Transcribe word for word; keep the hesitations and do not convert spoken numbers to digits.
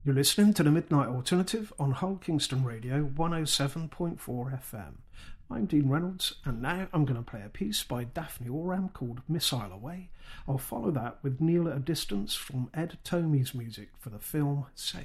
You're listening to the Midnight Alternative on Hull Kingston Radio one oh seven point four F M. I'm Dean Reynolds, and now I'm going to play a piece by Daphne Oram called Missile Away. I'll follow that with Kneel at a Distance from Ed Tomey's music for the film Safe.